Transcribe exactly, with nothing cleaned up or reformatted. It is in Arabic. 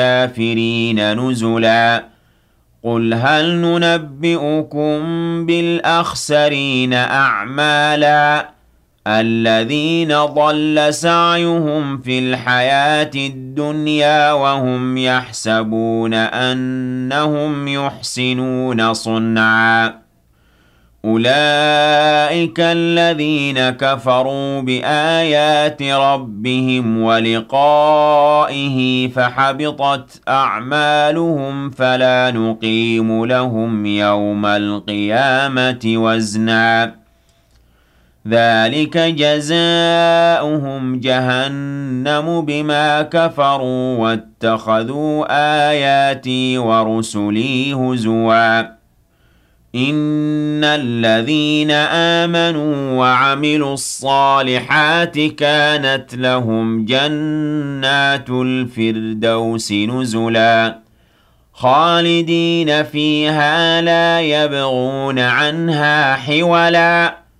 الكافرين نزلا قل هل ننبئكم بالأخسرين أعمالا الذين ضل سعيهم في الحياة الدنيا وهم يحسبون أنهم يحسنون صنعا أولئك الذين كفروا بآيات ربهم ولقائه فحبطت أعمالهم فلا نقيم لهم يوم القيامة وزنا ذلك جزاؤهم جهنم بما كفروا واتخذوا آياتي ورسلي هزوا إن الذين آمنوا وعملوا الصالحات كانت لهم جنات الفردوس نزلا خالدين فيها لا يبغون عنها حولا